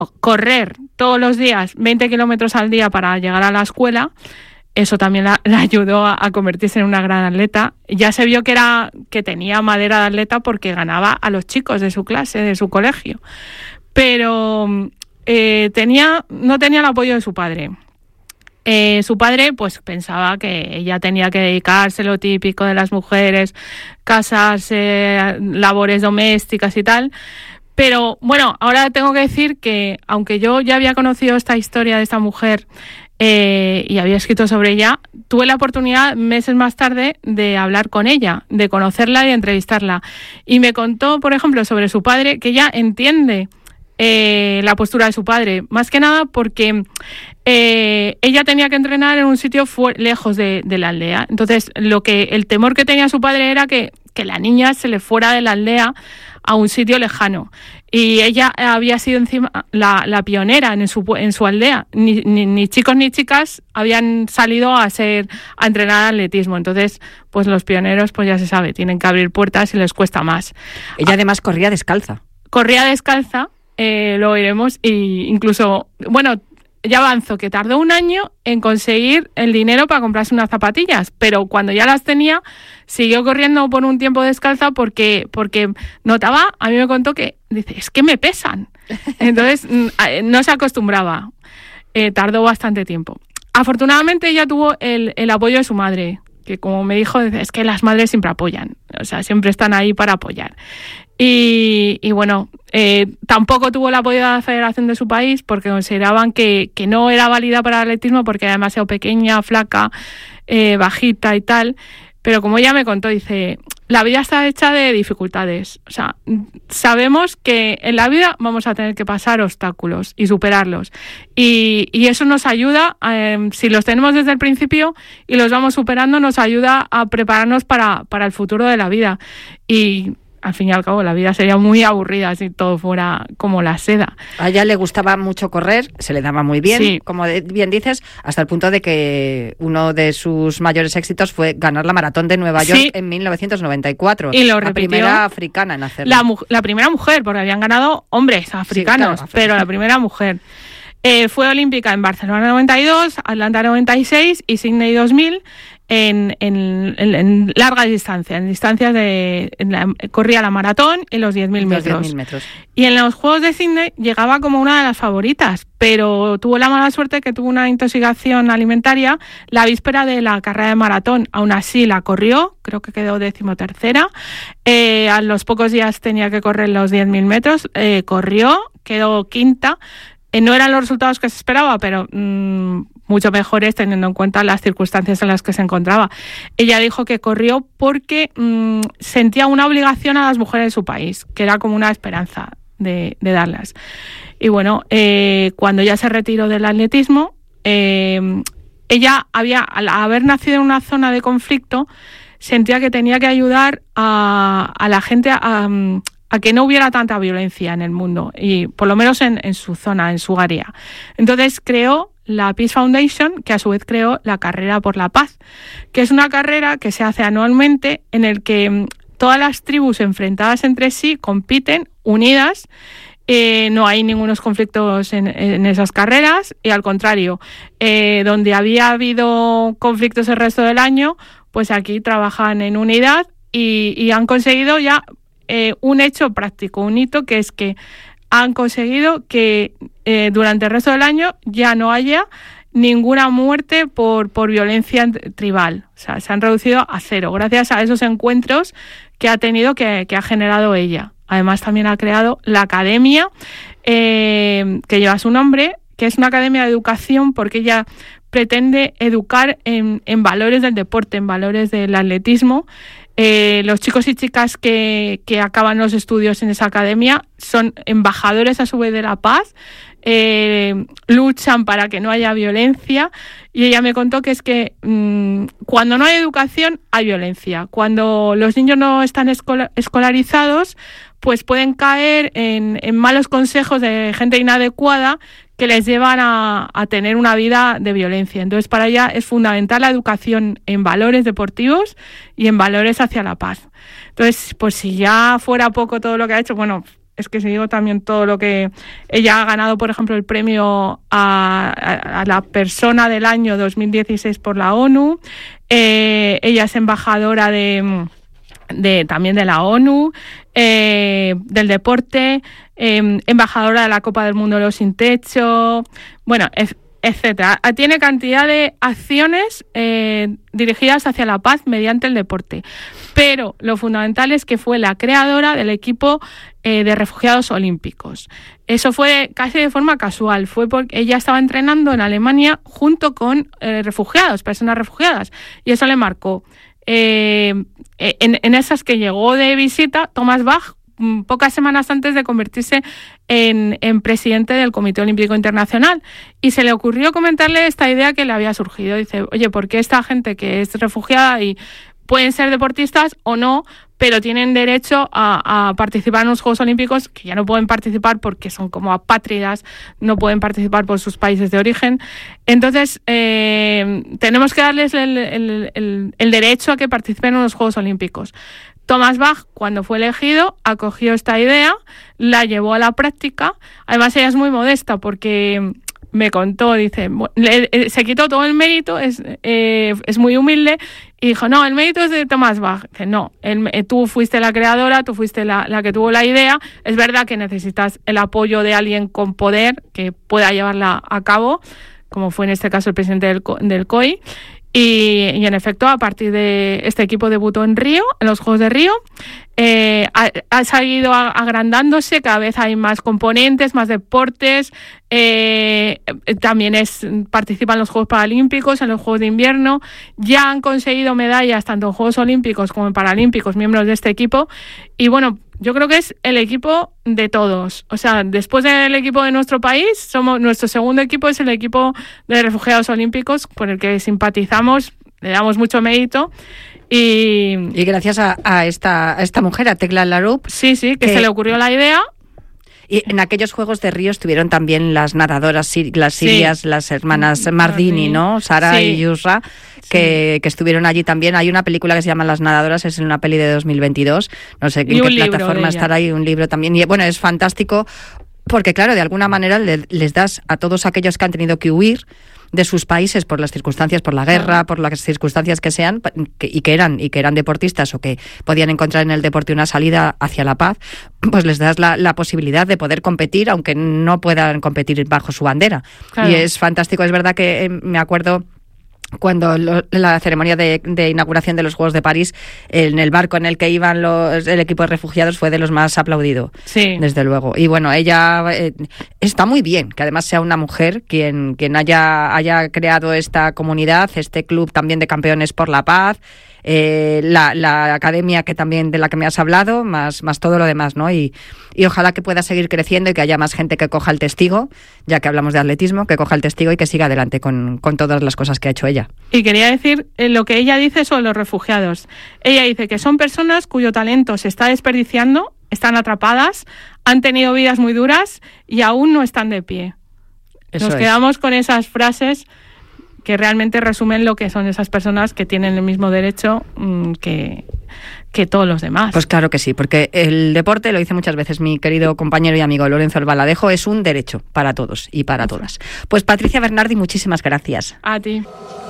correr todos los días 20 kilómetros al día para llegar a la escuela. Eso también la ayudó a convertirse en una gran atleta. Ya se vio que tenía madera de atleta porque ganaba a los chicos de su clase, de su colegio. Pero no tenía el apoyo de su padre. Su padre pues pensaba que ella tenía que dedicarse, lo típico de las mujeres, casarse, labores domésticas y tal. Pero bueno, ahora tengo que decir que aunque yo ya había conocido esta historia de esta mujer y había escrito sobre ella, tuve la oportunidad meses más tarde de hablar con ella, de conocerla y de entrevistarla. Y me contó, por ejemplo, sobre su padre, que ella entiende la postura de su padre, más que nada porque ella tenía que entrenar en un sitio lejos de la aldea. Entonces, el temor que tenía su padre era que la niña se le fuera de la aldea a un sitio lejano. Y ella había sido encima la pionera en su aldea. Ni chicos ni chicas habían salido a entrenar atletismo. Entonces, pues los pioneros, pues ya se sabe, tienen que abrir puertas y les cuesta más. Ella además corría descalza. Lo veremos, y incluso, bueno, ya avanzó que tardó 1 año en conseguir el dinero para comprarse unas zapatillas, pero cuando ya las tenía, siguió corriendo por un tiempo descalza porque notaba, a mí me contó que, dice, es que me pesan. Entonces, no se acostumbraba. Tardó bastante tiempo. Afortunadamente, ella tuvo el apoyo de su madre, que como me dijo, es que las madres siempre apoyan, o sea, siempre están ahí para apoyar. Y bueno, tampoco tuvo el apoyo de la federación de su país porque consideraban que no era válida para el atletismo porque era demasiado pequeña, flaca, bajita y tal. Pero como ella me contó, dice, la vida está hecha de dificultades. O sea, sabemos que en la vida vamos a tener que pasar obstáculos y superarlos. Y eso nos ayuda, si los tenemos desde el principio y los vamos superando, nos ayuda a prepararnos para el futuro de la vida. Y al fin y al cabo la vida sería muy aburrida si todo fuera como la seda. A ella le gustaba mucho correr, se le daba muy bien, sí, como bien dices, hasta el punto de que uno de sus mayores éxitos fue ganar la maratón de Nueva York, sí, en 1994. Y lo repitió. La primera africana en hacerlo. La primera mujer, porque habían ganado hombres africanos, sí, claro, pero la primera mujer. Fue olímpica en Barcelona 92, Atlanta 96 y Sydney 2000 en largas distancias, en distancias corría la maratón y los 10.000 metros. Y en los Juegos de Sydney llegaba como una de las favoritas, pero tuvo la mala suerte que tuvo una intoxicación alimentaria la víspera de la carrera de maratón. Aún así la corrió, creo que quedó 13ª. A los pocos días tenía que correr los 10.000 metros, corrió, quedó 5ª. No eran los resultados que se esperaba, pero mucho mejores teniendo en cuenta las circunstancias en las que se encontraba. Ella dijo que corrió porque sentía una obligación a las mujeres de su país, que era como una esperanza de darlas. Y bueno, cuando ya se retiró del atletismo, ella al haber nacido en una zona de conflicto, sentía que tenía que ayudar a la gente a que no hubiera tanta violencia en el mundo, y por lo menos en su zona, en su área. Entonces creó la Peace Foundation, que a su vez creó la Carrera por la Paz, que es una carrera que se hace anualmente en el que todas las tribus enfrentadas entre sí compiten unidas. No hay ningunos conflictos en esas carreras, y al contrario, donde había habido conflictos el resto del año, pues aquí trabajan en unidad y han conseguido ya un hecho práctico, un hito, que es que han conseguido que durante el resto del año ya no haya ninguna muerte por violencia tribal. O sea, se han reducido a 0 gracias a esos encuentros que ha tenido, que ha generado ella. Además, también ha creado la academia que lleva su nombre, que es una academia de educación porque ella pretende educar en valores del deporte, en valores del atletismo. Los chicos y chicas que acaban los estudios en esa academia son embajadores a su vez de la paz, luchan para que no haya violencia, y ella me contó que es que cuando no hay educación hay violencia. Cuando los niños no están escolarizados, pues pueden caer en malos consejos de gente inadecuada que les llevan a tener una vida de violencia. Entonces, para ella es fundamental la educación en valores deportivos y en valores hacia la paz. Entonces, pues si ya fuera poco todo lo que ha hecho, bueno, es que si digo también todo lo que ella ha ganado, por ejemplo, el premio a la persona del año 2016 por la ONU. Ella es embajadora también de la ONU, del deporte, embajadora de la Copa del Mundo de los Sin Techo, bueno, etcétera. Tiene cantidad de acciones dirigidas hacia la paz mediante el deporte. Pero lo fundamental es que fue la creadora del equipo de refugiados olímpicos. Eso fue casi de forma casual. Fue porque ella estaba entrenando en Alemania junto con personas refugiadas. Y eso le marcó. En esas que llegó de visita, Thomas Bach, pocas semanas antes de convertirse en presidente del Comité Olímpico Internacional, y se le ocurrió comentarle esta idea que le había surgido. Dice, oye, ¿por qué esta gente que es refugiada y pueden ser deportistas o no, pero tienen derecho a participar en los Juegos Olímpicos, que ya no pueden participar porque son como apátridas, no pueden participar por sus países de origen? Entonces, tenemos que darles el derecho a que participen en los Juegos Olímpicos. Thomas Bach, cuando fue elegido, acogió esta idea, la llevó a la práctica. Además, ella es muy modesta porque me contó, dice, se quitó todo el mérito, es muy humilde, y dijo, no, el mérito es de Thomas Bach. Dice, no, tú fuiste la creadora, tú fuiste la que tuvo la idea. Es verdad que necesitas el apoyo de alguien con poder que pueda llevarla a cabo, como fue en este caso el presidente del COI. Y en efecto, a partir de este equipo debutó en Río, en los Juegos de Río. Ha seguido agrandándose, cada vez hay más componentes, más deportes. También participa en los Juegos Paralímpicos, en los Juegos de Invierno. Ya han conseguido medallas tanto en Juegos Olímpicos como en Paralímpicos, miembros de este equipo. Y bueno, yo creo que es el equipo de todos. O sea, después del equipo de nuestro país, nuestro segundo equipo es el equipo de refugiados olímpicos, por el que simpatizamos, le damos mucho mérito. Y gracias a esta mujer, a Tekla Laroup. Sí, que se le ocurrió la idea. Y en aquellos Juegos de Río estuvieron también las nadadoras, las sirias, las hermanas Mardini, ¿no? Sara y Yusra, que estuvieron allí también. Hay una película que se llama Las nadadoras, es una peli de 2022. No sé en qué plataforma estará ahí, un libro también. Y bueno, es fantástico porque, claro, de alguna manera les das a todos aquellos que han tenido que huir de sus países por las circunstancias, por la guerra, por las circunstancias que sean, y que eran deportistas o que podían encontrar en el deporte una salida hacia la paz, pues les das la posibilidad de poder competir, aunque no puedan competir bajo su bandera. Claro. Y es fantástico. Es verdad que me acuerdo cuando la ceremonia de inauguración de los Juegos de París, en el barco en el que iban el equipo de refugiados fue de los más aplaudido, desde luego. Y bueno, ella está muy bien que además sea una mujer quien haya creado esta comunidad, este club también de campeones por la paz, la academia que también de la que me has hablado, más todo lo demás, ¿no? Y ojalá que pueda seguir creciendo y que haya más gente que coja el testigo, ya que hablamos de atletismo, que coja el testigo y que siga adelante con todas las cosas que ha hecho ella. Y quería decir lo que ella dice sobre los refugiados. Ella dice que son personas cuyo talento se está desperdiciando, están atrapadas, han tenido vidas muy duras y aún no están de pie. Nos quedamos con esas frases que realmente resumen lo que son esas personas que tienen el mismo derecho que todos los demás. Pues claro que sí, porque el deporte, lo dice muchas veces mi querido compañero y amigo Lorenzo Albaladejo, es un derecho para todos y para todas. Pues Patricia Bernardi, muchísimas gracias. A ti.